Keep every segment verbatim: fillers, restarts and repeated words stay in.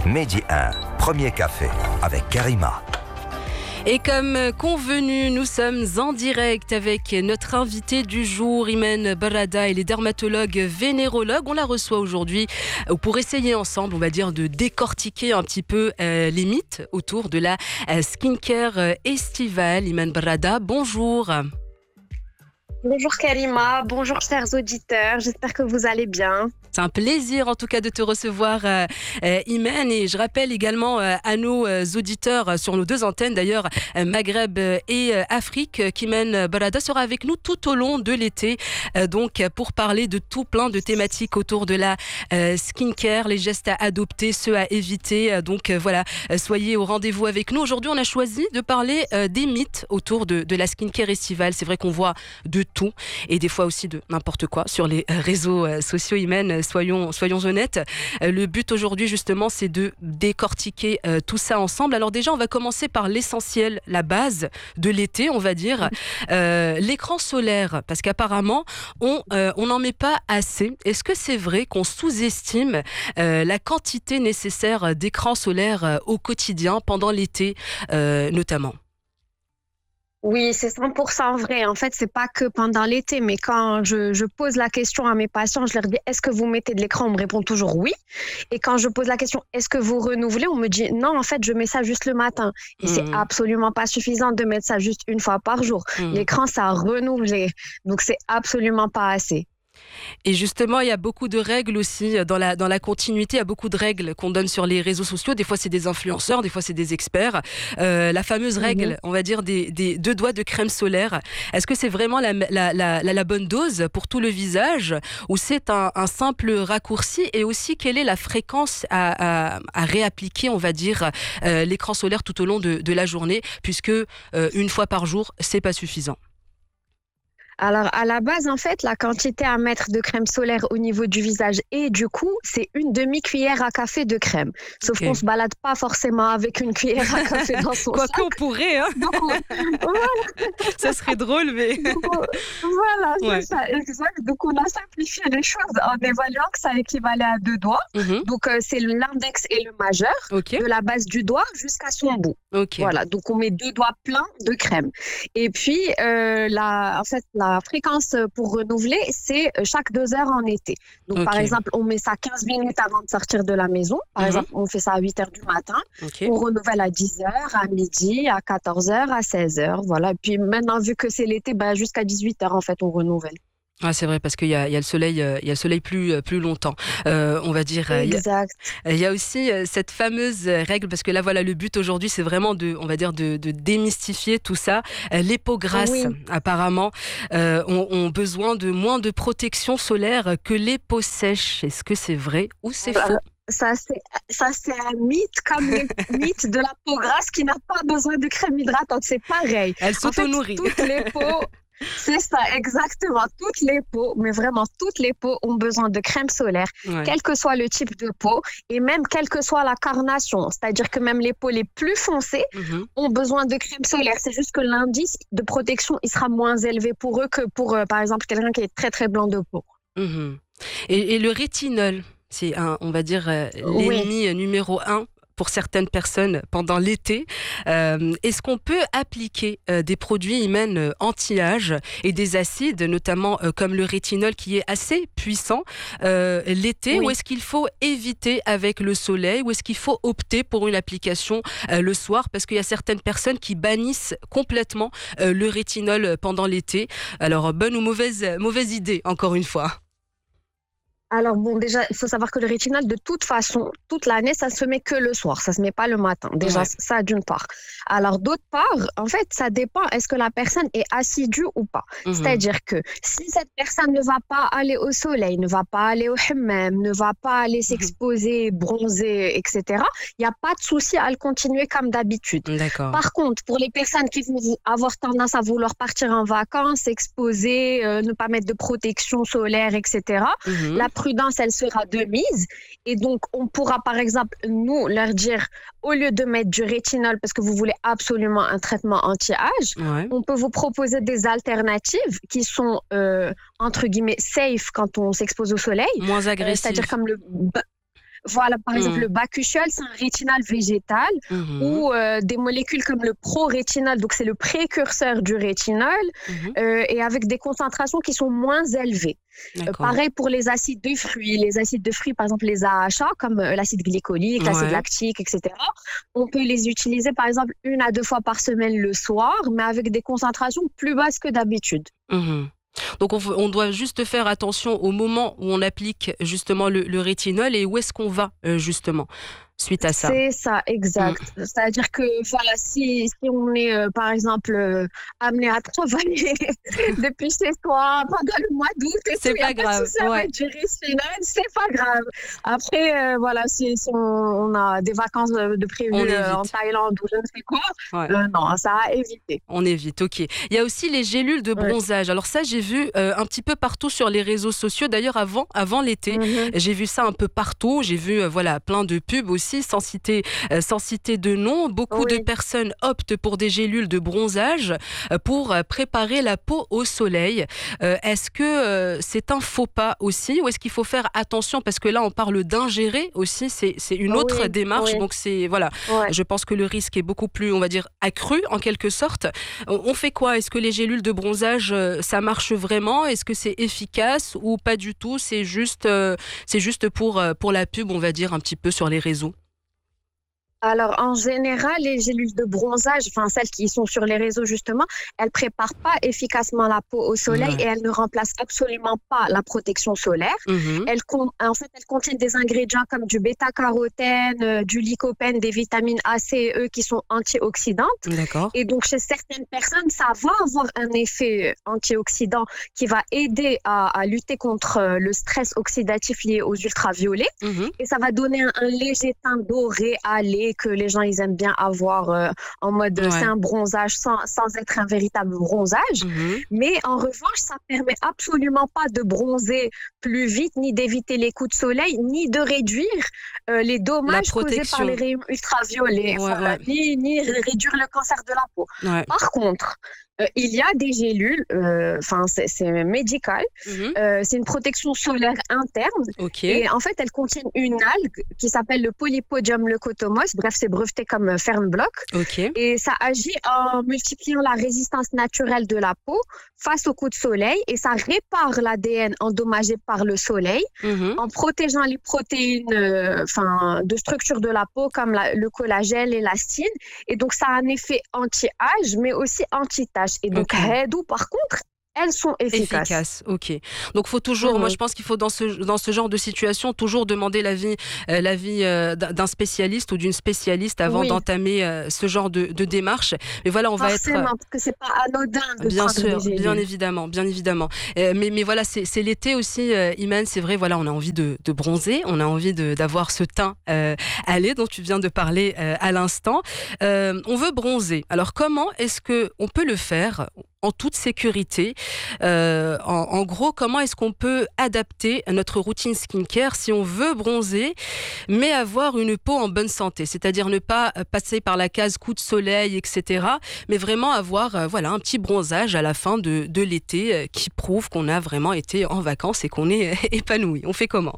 Mehdi un, premier café avec Karima. Et comme convenu, nous sommes en direct avec notre invité du jour, Iman Barada. Elle est dermatologue vénérologue. On la reçoit aujourd'hui pour essayer ensemble, on va dire, de décortiquer un petit peu euh, les mythes autour de la euh, skincare estivale. Iman Barada, bonjour. Bonjour Karima, bonjour chers auditeurs, j'espère que vous allez bien. C'est un plaisir en tout cas de te recevoir euh, euh, Iman, et je rappelle également euh, à nos euh, auditeurs euh, sur nos deux antennes d'ailleurs, euh, Maghreb et euh, Afrique, euh, qu'Iman Barada sera avec nous tout au long de l'été, euh, donc pour parler de tout plein de thématiques autour de la euh, skincare, les gestes à adopter, ceux à éviter, euh, donc euh, voilà, euh, soyez au rendez-vous avec nous. Aujourd'hui on a choisi de parler euh, des mythes autour de, de la skincare estivale. C'est vrai qu'on voit de tout et des fois aussi de n'importe quoi sur les réseaux euh, sociaux. Iman, Soyons, soyons honnêtes. Euh, le but aujourd'hui, justement, c'est de décortiquer euh, tout ça ensemble. Alors déjà, on va commencer par l'essentiel, la base de l'été, on va dire. Euh, l'écran solaire, parce qu'apparemment, on euh, on n'en met pas assez. Est-ce que c'est vrai qu'on sous-estime euh, la quantité nécessaire d'écran solaire euh, au quotidien, pendant l'été euh, notamment ? Oui, c'est cent pour cent vrai. En fait, c'est pas que pendant l'été, mais quand je, je pose la question à mes patients, je leur dis est-ce que vous mettez de l'écran? On me répond toujours oui. Et quand je pose la question est-ce que vous renouvelez? On me dit non, en fait, je mets ça juste le matin. Et mmh. c'est absolument pas suffisant de mettre ça juste une fois par jour. Mmh. L'écran, ça a renouvelé. Donc, c'est absolument pas assez. Et justement, il y a beaucoup de règles aussi dans la, dans la continuité. Il y a beaucoup de règles qu'on donne sur les réseaux sociaux. Des fois, c'est des influenceurs, des fois, c'est des experts. Euh, la fameuse règle, mmh. on va dire, des, des deux doigts de crème solaire. Est-ce que c'est vraiment la, la, la, la, la bonne dose pour tout le visage, ou c'est un, un simple raccourci? Et aussi, quelle est la fréquence à, à, à réappliquer, on va dire, euh, l'écran solaire tout au long de, de la journée, puisque euh, une fois par jour, c'est pas suffisant? Alors, à la base, en fait, la quantité à mettre de crème solaire au niveau du visage et du cou, c'est une demi-cuillère à café de crème. Sauf okay. qu'on ne se balade pas forcément avec une cuillère à café dans son Quoi sac. Quoi qu'on pourrait, hein. Donc, on... voilà. Ça serait drôle, mais... Donc, on... Voilà, ouais. c'est ça, exact. Donc, on a simplifié les choses en évaluant que ça équivalait à deux doigts. Mm-hmm. Donc, euh, c'est l'index et le majeur, okay. de la base du doigt jusqu'à son bout. Okay. Voilà, donc on met deux doigts pleins de crème. Et puis, euh, la, en fait, la fréquence pour renouveler, c'est chaque deux heures en été. Donc, okay. par exemple, on met ça quinze minutes avant de sortir de la maison. Par mm-hmm. exemple, on fait ça à huit heures du matin. Okay. On renouvelle à dix heures, à midi, à quatorze heures, à seize heures. Voilà. Et puis maintenant, vu que c'est l'été, ben, jusqu'à dix-huit heures, en fait, on renouvelle. Ah, c'est vrai, parce qu'il y a, il y a le soleil, euh, il y a le soleil plus, plus longtemps, euh, on va dire. Exact. Il y a, il y a aussi cette fameuse règle, parce que là, voilà, le but aujourd'hui, c'est vraiment de, on va dire, de, de démystifier tout ça. Les peaux grasses, oui. apparemment, euh, ont, ont besoin de moins de protection solaire que les peaux sèches. Est-ce que c'est vrai ou c'est faux? Ça c'est, ça, c'est un mythe, comme le mythe de la peau grasse qui n'a pas besoin de crème hydratante. C'est pareil. Elle s'auto-nourrit. En fait, toutes les peaux... C'est ça, exactement. Toutes les peaux, mais vraiment toutes les peaux ont besoin de crème solaire, ouais. quel que soit le type de peau et même quelle que soit la carnation. C'est-à-dire que même les peaux les plus foncées mm-hmm. ont besoin de crème solaire. C'est juste que l'indice de protection, il sera moins élevé pour eux que pour, euh, par exemple, quelqu'un qui est très, très blanc de peau. Mm-hmm. Et, et le rétinol, c'est, un, on va dire, euh, l'ennemi oui. numéro un pour certaines personnes pendant l'été. Euh, est-ce qu'on peut appliquer euh, des produits Iman euh, anti-âge et des acides, notamment euh, comme le rétinol qui est assez puissant euh, l'été, oui. ou est-ce qu'il faut éviter avec le soleil, ou est-ce qu'il faut opter pour une application euh, le soir, parce qu'il y a certaines personnes qui bannissent complètement euh, le rétinol pendant l'été. Alors, bonne ou mauvaise, mauvaise idée, encore une fois? Alors bon, déjà, il faut savoir que le rétinol, de toute façon, toute l'année, ça se met que le soir, ça se met pas le matin. Déjà, ouais. ça d'une part. Alors d'autre part, en fait, ça dépend, est-ce que la personne est assidue ou pas. Mm-hmm. C'est-à-dire que si cette personne ne va pas aller au soleil, ne va pas aller au hammam, ne va pas aller s'exposer, mm-hmm. bronzer, et cetera, il n'y a pas de souci à le continuer comme d'habitude. D'accord. Par contre, pour les personnes qui vont avoir tendance à vouloir partir en vacances, s'exposer, euh, ne pas mettre de protection solaire, et cetera, mm-hmm. la prudence, elle sera de mise. Et donc, on pourra, par exemple, nous, leur dire, au lieu de mettre du rétinol, parce que vous voulez absolument un traitement anti-âge, ouais. on peut vous proposer des alternatives qui sont, euh, entre guillemets, safe quand on s'expose au soleil. Moins agressives. Euh, c'est-à-dire comme le... Voilà, par exemple, Mhm. le bakuchiol, c'est un rétinal végétal Mhm. ou euh, des molécules comme le pro-rétinal, donc c'est le précurseur du rétinol, Mhm. euh, et avec des concentrations qui sont moins élevées. Euh, D'accord. pareil pour les acides de fruits. Les acides de fruits, par exemple les A H A, comme euh, l'acide glycolique, l'acide Ouais. lactique, et cetera. On peut les utiliser, par exemple, une à deux fois par semaine le soir, mais avec des concentrations plus basses que d'habitude. Mhm. Donc on, f- on doit juste faire attention au moment où on applique justement le, le rétinol et où est-ce qu'on va euh, justement suite à ça. C'est ça, Mm. exact. C'est-à-dire que, voilà, si, si on est, euh, par exemple, euh, amené à travailler depuis chez soi pendant le mois d'août et tout, C'est il n'y a pas pas de grave, souci ouais. avec du Rispinol, c'est pas grave. Après, euh, voilà, si, si on, on a des vacances de, de On prévues euh, en évite. Thaïlande ou je ne sais quoi, Ouais. euh, non, ça à éviter. On évite, ok. Il y a aussi les gélules de Ouais. bronzage. Alors ça, j'ai vu euh, un petit peu partout sur les réseaux sociaux. D'ailleurs, avant, avant l'été, Mhm. j'ai vu ça un peu partout. J'ai vu, euh, voilà, plein de pubs aussi, sans citer, euh, sans citer de nom. Beaucoup de Oui. personnes optent pour des gélules de bronzage euh, pour euh, préparer la peau au soleil. Euh, est-ce que euh, c'est un faux pas aussi, ou est-ce qu'il faut faire attention parce que là, on parle d'ingérer aussi. C'est, c'est une autre Oui, démarche. oui, Donc c'est voilà. ouais. Je pense que le risque est beaucoup plus, on va dire, accru en quelque sorte. On fait quoi? Est-ce que les gélules de bronzage, euh, ça marche vraiment? Est-ce que c'est efficace ou pas du tout? C'est juste, euh, c'est juste pour, euh, pour la pub, on va dire, un petit peu sur les réseaux. Alors, en général, les gélules de bronzage, enfin celles qui sont sur les réseaux justement, elles préparent pas efficacement la peau au soleil Ouais. et elles ne remplacent absolument pas la protection solaire. Mhm. Elles con- en fait, elles contiennent des ingrédients comme du bêta-carotène, euh, du lycopène, des vitamines A, C et E qui sont antioxydantes. D'accord. Et donc, chez certaines personnes, ça va avoir un effet antioxydant qui va aider à, à lutter contre euh, le stress oxydatif lié aux ultraviolets. Mhm. Et ça va donner un, un léger teint doré allé que les gens ils aiment bien avoir euh, en mode euh, c'est Ouais. un bronzage sans, sans être un véritable bronzage. Mhm. Mais en revanche, ça permet absolument pas de bronzer plus vite, ni d'éviter les coups de soleil, ni de réduire euh, les La dommages causés par les protection. rayons ultraviolets, Ouais, voilà, ouais, ni, ni réduire le cancer de la peau. ouais. Par contre, euh, il y a des gélules, enfin c'est c'est médical, Mhm. euh, c'est une protection solaire interne Ok. et en fait elles contiennent une algue qui s'appelle le Polypodium leucotomos, bref c'est breveté comme euh, Fernblock Ok. et ça agit en multipliant la résistance naturelle de la peau face aux coups de soleil et ça répare l'A D N endommagé par le soleil Mhm. en protégeant les protéines euh, enfin, de structure de la peau comme la- le collagène, l'élastine. Et donc, ça a un effet anti-âge, mais aussi anti-tache. Et donc, Ok. Redou, par contre, elles sont efficaces. Efficace, ok. Donc faut toujours, moi je Mhm. pense qu'il faut dans ce dans ce genre de situation toujours demander l'avis euh, l'avis euh, d'un d'un spécialiste ou d'une spécialiste avant Oui, d'entamer euh, ce genre de, de démarche. Mais voilà, on va être forcément, parce que c'est pas anodin de bien prendre des sûr, bien gélules. évidemment, bien évidemment. Euh, mais mais voilà, c'est c'est l'été aussi, euh, Iman, c'est vrai. Voilà, on a envie de, de bronzer, on a envie de d'avoir ce teint euh, allé dont tu viens de parler euh, à l'instant. Euh, on veut bronzer. Alors comment est-ce que on peut le faire en toute sécurité? Euh, en, en gros, comment est-ce qu'on peut adapter notre routine skincare si on veut bronzer, mais avoir une peau en bonne santé? C'est-à-dire ne pas euh, passer par la case coup de soleil, et cetera, mais vraiment avoir euh, voilà, un petit bronzage à la fin de, de l'été euh, qui prouve qu'on a vraiment été en vacances et qu'on est épanoui. On fait comment?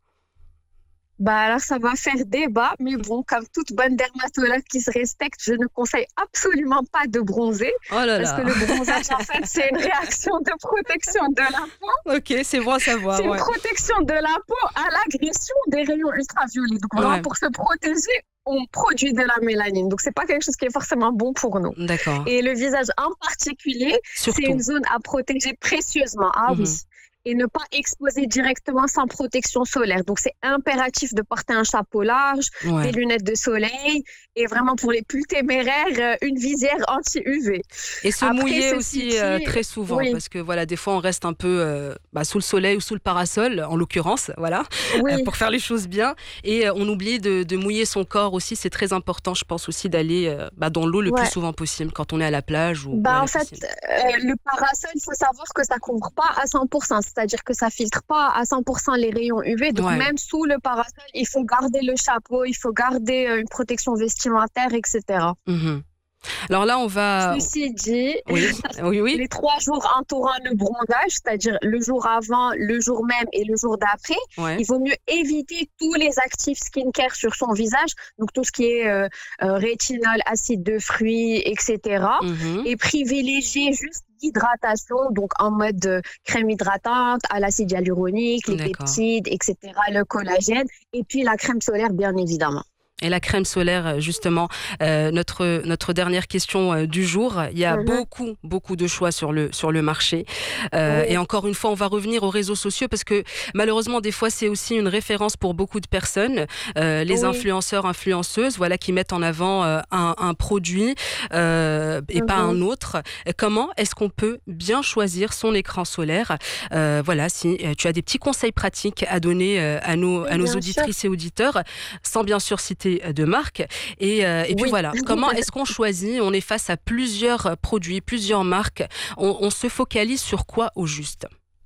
Bah alors ça va faire débat, mais bon, comme toute bonne dermatologue qui se respecte, je ne conseille absolument pas de bronzer, Oh là parce que là. le bronzage, en fait, c'est une réaction de protection de la peau. Ok, c'est bon à C'est savoir, une ouais. protection de la peau à l'agression des rayons ultraviolets. Donc vraiment, Ouais, pour se protéger, on produit de la mélanine. Donc c'est pas quelque chose qui est forcément bon pour nous. d'accord. Et le visage en particulier, c'est Surtout. une zone à protéger précieusement. Ah oui. Mhm. Et ne pas exposer directement sans protection solaire. Donc, c'est impératif de porter un chapeau large, Ouais. des lunettes de soleil et vraiment pour les plus téméraires, euh, une visière anti-U V. Et se Après, mouiller ceci aussi euh, dit, très souvent, oui, parce que voilà, des fois on reste un peu euh, bah, sous le soleil ou sous le parasol, en l'occurrence, voilà, euh, oui, pour faire les choses bien. Et euh, on oublie de, de mouiller son corps aussi, c'est très important, je pense aussi d'aller euh, bah, dans l'eau le plus ouais. souvent possible quand on est à la plage ou, ou Bah, à en la fait, piscine. euh, le parasol, il faut savoir que ça couvre pas à cent pour cent, c'est-à-dire que ça filtre pas à cent pour cent les rayons U V. Donc, Ouais. même sous le parasol, il faut garder le chapeau, il faut garder euh, une protection vestimentaire, et cetera. Mhm. Alors là, on va... Ceci dit, oui, oui, oui. les trois jours entourant le bronzage, c'est-à-dire le jour avant, le jour même et le jour d'après, ouais. il vaut mieux éviter tous les actifs skincare sur son visage, donc tout ce qui est euh, euh, rétinol, acide de fruits, et cetera. Mm-hmm. Et privilégier juste l'hydratation, donc en mode euh, crème hydratante, à l'acide hyaluronique, les D'accord. peptides, et cetera, le collagène, et puis la crème solaire, bien évidemment. Et la crème solaire, justement, euh, notre, notre dernière question euh, du jour. Il y a mmh. beaucoup, beaucoup de choix sur le, sur le marché. Euh, oui. Et encore une fois, on va revenir aux réseaux sociaux parce que malheureusement, des fois, c'est aussi une référence pour beaucoup de personnes. Euh, les oui. influenceurs, influenceuses, voilà, qui mettent en avant euh, un, un produit euh, et mmh. pas un autre. Comment est-ce qu'on peut bien choisir son écran solaire ? euh, Voilà, si tu as des petits conseils pratiques à donner euh, à nos, à nos auditrices sûr. et auditeurs, sans bien sûr citer de marque et, euh, et puis oui. voilà, comment est-ce qu'on choisit ? On est face à plusieurs produits, plusieurs marques, on, on se focalise sur quoi au juste ?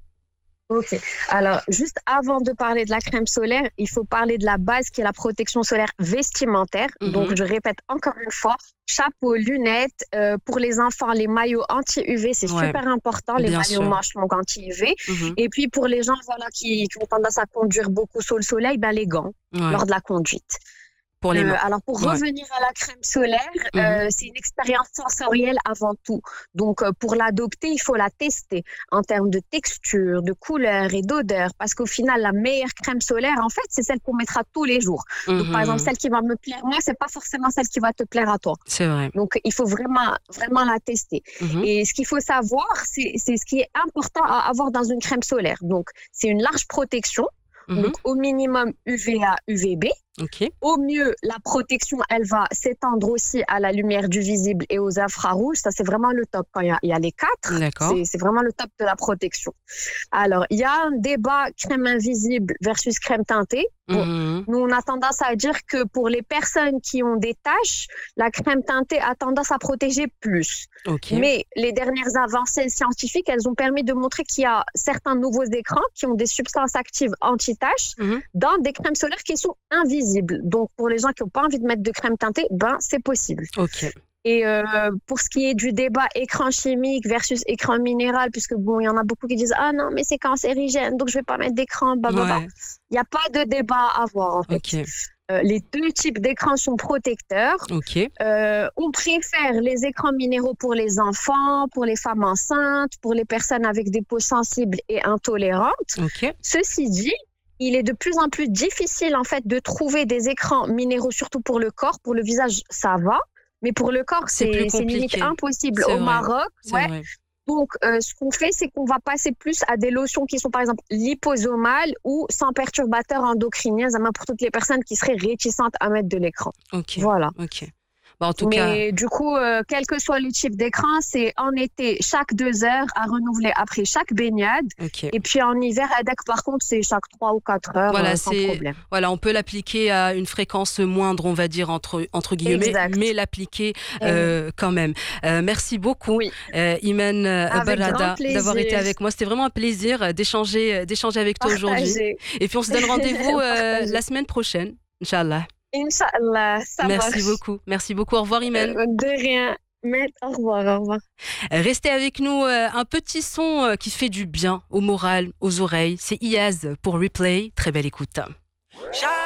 Ok, alors juste avant de parler de la crème solaire, il faut parler de la base qui est la protection solaire vestimentaire. Mm-hmm. Donc je répète encore une fois, chapeau, lunettes, euh, pour les enfants, les maillots anti-U V, c'est ouais. super important, les Bien maillots sûr. manches longues anti-U V. Mm-hmm. Et puis pour les gens voilà, qui, qui ont tendance à conduire beaucoup sous le soleil, ben, les gants ouais. lors de la conduite. Pour les euh, alors pour ouais. revenir à la crème solaire, mmh. euh, c'est une expérience sensorielle avant tout. Donc euh, pour l'adopter, il faut la tester en termes de texture, de couleur et d'odeur, parce qu'au final, la meilleure crème solaire, en fait, c'est celle qu'on mettra tous les jours. Mmh. Donc par exemple, celle qui va me plaire moi, c'est pas forcément celle qui va te plaire à toi. C'est vrai. Donc il faut vraiment vraiment la tester. Mmh. Et ce qu'il faut savoir, c'est c'est ce qui est important à avoir dans une crème solaire. Donc c'est une large protection. Mmh. Donc au minimum U V A, U V B. Okay. Au mieux, la protection, elle va s'étendre aussi à la lumière du visible et aux infrarouges. Ça, c'est vraiment le top. Quand il y a, il y a les quatre, c'est, c'est vraiment le top de la protection. Alors, il y a un débat crème invisible versus crème teintée. Bon, mmh. Nous, on a tendance à dire que pour les personnes qui ont des taches, la crème teintée a tendance à protéger plus. Okay. Mais les dernières avancées scientifiques, elles ont permis de montrer qu'il y a certains nouveaux écrans qui ont des substances actives anti-taches mmh. dans des crèmes solaires qui sont invisibles. Donc, pour les gens qui n'ont pas envie de mettre de crème teintée, ben, c'est possible. Ok. Et euh, pour ce qui est du débat écran chimique versus écran minéral, puisque bon, il y en a beaucoup qui disent « Ah non, mais c'est cancérigène, donc je ne vais pas mettre d'écran. » bah, bah, bah. Il n'y a pas de débat à avoir, en fait. Okay. Euh, les deux types d'écrans sont protecteurs. Okay. Euh, on préfère les écrans minéraux pour les enfants, pour les femmes enceintes, pour les personnes avec des peaux sensibles et intolérantes. Okay. Ceci dit, il est de plus en plus difficile en fait de trouver des écrans minéraux, surtout pour le corps. Pour le visage, ça va, mais pour le corps, c'est, c'est, c'est limite impossible c'est au vrai. Maroc. C'est ouais. vrai. Donc, euh, ce qu'on fait, c'est qu'on va passer plus à des lotions qui sont par exemple liposomales ou sans perturbateurs endocriniens, pour toutes les personnes qui seraient réticentes à mettre de l'écran. Ok. Voilà. Ok. Bon, en tout Mais cas... du coup, euh, quel que soit le type d'écran, c'est en été chaque deux heures à renouveler après chaque baignade. Okay. Et puis en hiver, à D E C, par contre, c'est chaque trois ou quatre heures voilà, euh, sans c'est... problème. Voilà, on peut l'appliquer à une fréquence moindre, on va dire, entre, entre guillemets, exact. Mais l'appliquer euh, quand même. Euh, merci beaucoup, oui. euh, Imen Barada, d'avoir été avec moi. C'était vraiment un plaisir d'échanger, d'échanger avec toi Partagé. Aujourd'hui. Et puis on se donne rendez-vous euh, la semaine prochaine, Inch'Allah. Inch'Allah, ça Merci marche. beaucoup. Merci beaucoup. Au revoir, Imen. Euh, de rien. Mais au revoir, au revoir. Restez avec nous. Euh, un petit son euh, qui fait du bien au moral, aux oreilles. C'est Iyaz pour Replay. Très belle écoute.